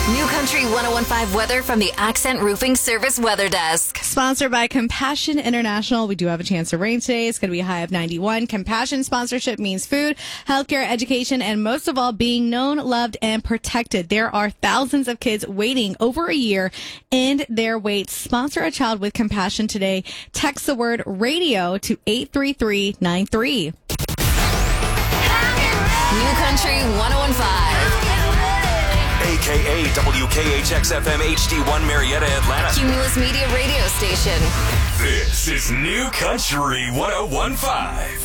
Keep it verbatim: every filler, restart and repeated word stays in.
New Country ten fifteen weather from the Accent Roofing Service Weather Desk. Sponsored by Compassion International. We do have a chance of rain today. It's going to be a high of ninety-one. Compassion sponsorship means food, healthcare, education, and most of all, being known, loved, and protected. There are thousands of kids waiting over a year in their wait. Sponsor a child with compassion today. Text the word radio to eight three three nine three. New Country ten fifteen. A K A W K H X F M H D one Marietta, Atlanta. Cumulus Media Radio Station. This is New Country ten fifteen.